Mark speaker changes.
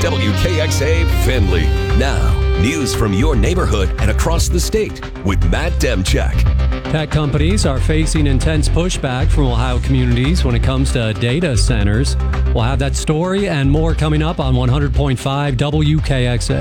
Speaker 1: WKXA Findlay. Now, news from your neighborhood and across the state with Matt Demchak.
Speaker 2: Tech companies are facing intense pushback from Ohio communities when it comes to data centers. We'll have that story and more coming up on 100.5 WKXA.